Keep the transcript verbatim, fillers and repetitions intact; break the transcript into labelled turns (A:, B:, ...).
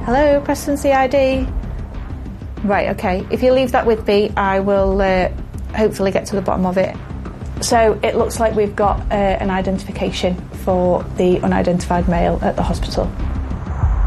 A: Hello, Preston C I D. Right, okay. If you leave that with me, I will uh, hopefully get to the bottom of it. So it looks like we've got uh, an identification for the unidentified male at the hospital.